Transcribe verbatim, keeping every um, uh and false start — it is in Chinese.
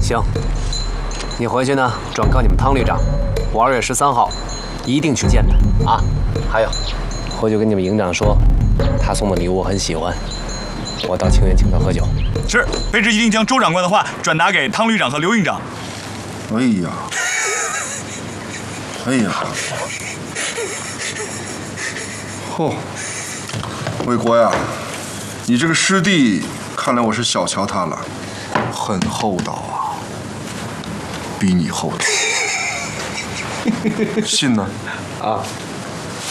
行，你回去呢，转告你们汤旅长，我二月十三号一定去见他啊。还有，回去跟你们营长说，他送的礼物我很喜欢，我到清远请他喝酒。 是，卑职一定将周长官的话转达给汤旅长和刘营长。 哎呀，哎呀，嚯，卫国呀，你这个师弟，看来我是小瞧他了，很厚道啊，比你厚道。信呢？ 啊。